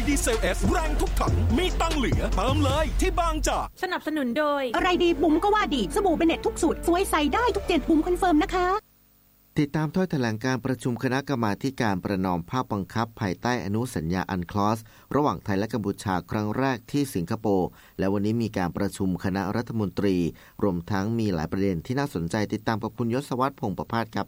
ดีเซล S แรงทุกถังมีตังเหลือเติมเลยที่บางจากสนับสนุนโดยอะไรดีบุ๋มก็ว่าดีสบู่เบเน็ตทุกสูตรสวยใสได้ทุก7บุ๋มคอนเฟิร์มนะคะติดตามถ้อยแถลงการประชุมคณะกรรมาธิการประนอมภาคบังคับภายใต้อนุสัญญาอันคลอสระหว่างไทยและกัมพูชาครั้งแรกที่สิงคโปร์และวันนี้มีการประชุมคณะรัฐมนตรีรวมทั้งมีหลายประเด็นที่น่าสนใจติดตามกับคุณยศวัฒน์พงษ์ประภาสครับ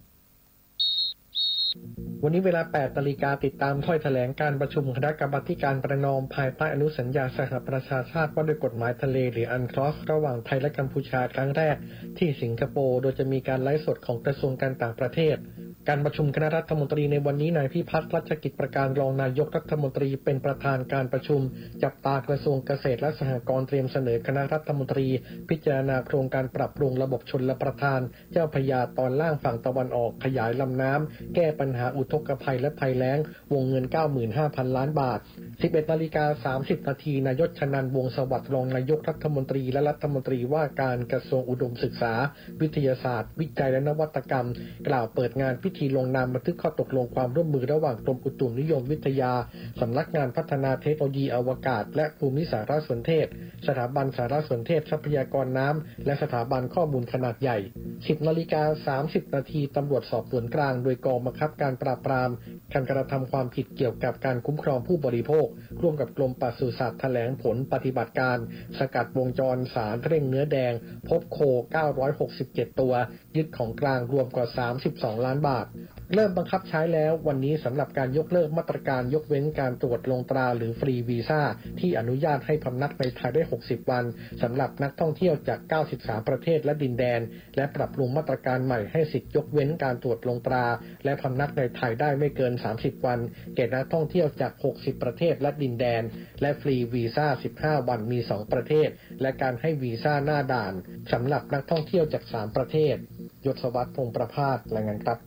วันนี้เวลา 8 นาฬิกาติดตามถ้อยแถลงการประชุมคณะกรรมาการประนอมภายใต้อนุสัญญาสหประชาชาติว่าด้วยกฎหมายทะเลหรืออันคลอสระหว่างไทยและกัมพูชาครั้งแรกที่สิงคโปร์โดยจะมีการไลฟ์สดของกระทรวงการต่างประเทศการประชุมคณะรัฐมนตรีในวันนี้นายพิพัฒน์รัชกิจประการรองนายกรัฐมนตรีเป็นประธานการประชุมจับตากระทรวงเกษตรและสหกรณ์เตรียมเสนอคณะรัฐมนตรีพิจารณาโครงการปรับปรุงระบบชลประทานเจ้าพระยาตอนล่างฝั่งตะวันออกขยายลำน้ำแก้ปัญหาอุทกภัยและภัยแล้งวงเงิน 95,000 ล้านบาท 11:30 น.นายกชนันท์วงศ์สวัสดิ์รองนายกรัฐมนตรีและรัฐมนตรีว่าการกระทรวงอุดมศึกษาวิทยาศาสตร์วิจัยและนวัตกรรมกล่าวเปิดงานพิธีลงนามบันทึกข้อตกลงความร่วมมือระหว่างกรมอุตุนิยมวิทยาสำนักงานพัฒนาเทคโนโลยีอวกาศและภูมิสารสนเทศสถาบันสารสนเทศทรัพยากรน้ำและสถาบันข้อมูลขนาดใหญ่ 10:30 น.ตำรวจสอบสวนกลางโดยกองบังคับการปราบปรามการกระทำความผิดเกี่ยวกับการคุ้มครองผู้บริโภคร่วมกับกรมปศุสัตว์แถลงผลปฏิบัติการสกัดวงจรสารเร่งเนื้อแดงพบโค967ตัวยึดของกลางรวมกว่า32ล้านบาทเริ่มบังคับใช้แล้ววันนี้สำหรับการยกเลิกมาตรการยกเว้นการตรวจลงตราหรือฟรีวีซ่าที่อนุญาตให้พำนักในไทยได้60วันสำหรับนักท่องเที่ยวจาก93ประเทศและดินแดนและปรับปรุงมาตรการใหม่ให้สิทธิยกเว้นการตรวจลงตราและพำนักในไทยได้ไม่เกิน30วันแก่นักท่องเที่ยวจาก60ประเทศและดินแดนและฟรีวีซ่า15วันมี2ประเทศและการให้วีซ่าหน้าด่านสำหรับนักท่องเที่ยวจาก3ประเทศยศวัฒน์พงษ์ประภาสรายงานครับ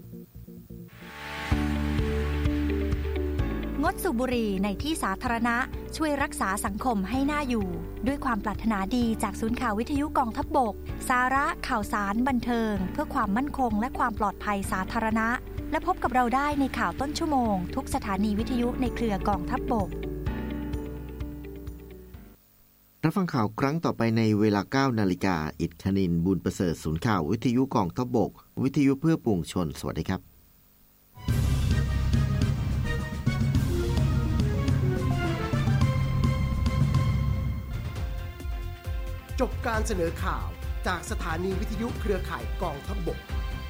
งดสูบบุหรี่ในที่สาธารณะช่วยรักษาสังคมให้น่าอยู่ด้วยความปรารถนาดีจากศูนย์ข่าววิทยุกองทัพบกสาระข่าวสารบันเทิงเพื่อความมั่นคงและความปลอดภัยสาธารณะและพบกับเราได้ในข่าวต้นชั่วโมงทุกสถานีวิทยุในเครือกองทัพบกรับฟังข่าวครั้งต่อไปในเวลา 9 นาฬิกาอิฐคณินบุญประเสริฐศูนย์ข่าววิทยุกองทัพบกวิทยุเพื่อปวงชนสวัสดีครับจบการเสนอข่าวจากสถานีวิทยุเครือข่ายกองทัพบก